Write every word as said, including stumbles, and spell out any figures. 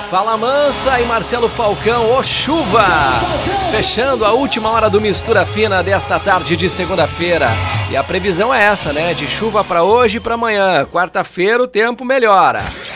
Fala Mansa e Marcelo Falcão, ô chuva! Fechando a última hora do Mistura Fina desta tarde de segunda-feira. E a previsão é essa, né? De chuva para hoje e para amanhã. Quarta-feira o tempo melhora.